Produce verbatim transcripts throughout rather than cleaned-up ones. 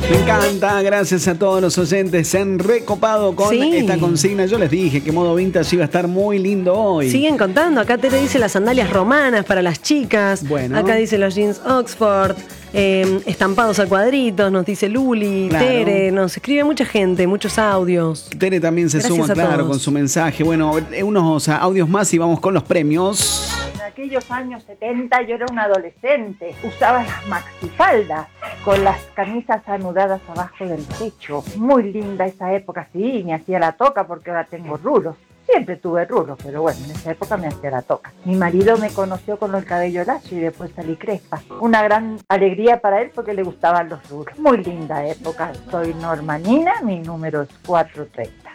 Me encanta, gracias a todos los oyentes. Se han recopado con Sí. esta consigna. Yo les dije que Modo Vintage iba a estar muy lindo hoy. Siguen contando. Acá Tere dice las sandalias romanas para las chicas. Bueno. Acá dice los jeans Oxford. eh, estampados a cuadritos, nos dice Luli. Claro. Tere, nos escribe mucha gente, muchos audios. Tere también se Gracias suma, a claro, todos. con su mensaje. Bueno, unos audios más y vamos con los premios. En aquellos años setenta yo era una adolescente, usaba las maxifaldas con las camisas anudadas abajo del pecho. Muy linda esa época, sí, me hacía la toca porque ahora tengo rulos. Siempre tuve rulos, pero bueno, en esa época me hacía la toca. Mi marido me conoció con el cabello lacio y después salí crespa. Una gran alegría para él porque le gustaban los rulos. Muy linda época. Soy Norma Nina, mi número es cuatrocientos treinta.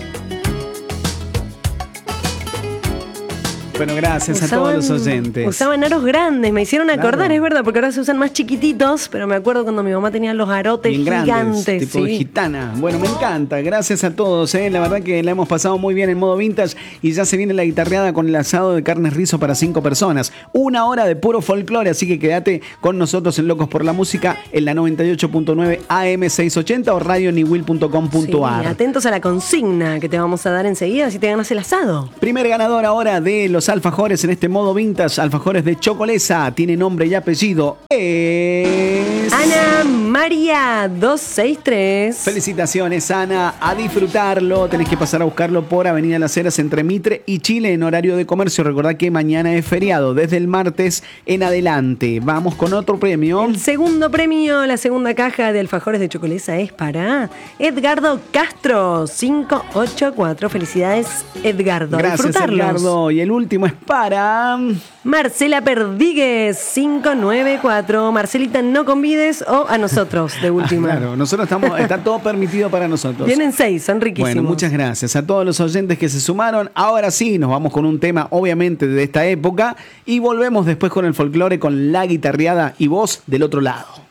Bueno, gracias a todos los oyentes. Usaban aros grandes, me hicieron acordar, Claro. es verdad, porque ahora se usan más chiquititos, pero me acuerdo cuando mi mamá tenía los arotes Bien grandes, gigantes. tipo de sí. gitana. Bueno, me encanta. Gracias a todos, ¿eh? La verdad que la hemos pasado muy bien en Modo Vintage y ya se viene la guitarreada con el asado de carnes rizo para cinco personas. Una hora de puro folclore, así que quédate con nosotros en Locos por la Música en la noventa y ocho punto nueve A M seiscientos ochenta o radio niwil punto com punto a r. Sí, atentos a la consigna que te vamos a dar enseguida si te ganas el asado. Primer ganador ahora de los alfajores en este Modo Vintage, alfajores de Chocolesa, tiene nombre y apellido. Es... Ana María dos seis tres. Felicitaciones, Ana, a disfrutarlo. Tenés que pasar a buscarlo por Avenida Las Heras entre Mitre y Chile en horario de comercio. Recordá que mañana es feriado, desde el martes en adelante. Vamos con otro premio. El segundo premio, la segunda caja de alfajores de Chocolesa es para Edgardo Castro cinco ocho cuatro. Felicidades, Edgardo. Gracias, Disfrutarlos. Edgardo. Y el último es para... Marcela Perdigues cinco nueve cuatro. Marcelita, no convides o a nosotros de última. Claro, nosotros estamos, está todo permitido para nosotros. Vienen seis, son riquísimos. Bueno, muchas gracias a todos los oyentes que se sumaron. Ahora sí, nos vamos con un tema, obviamente, de esta época. Y volvemos después con el folclore, con la guitarreada y voz del otro lado.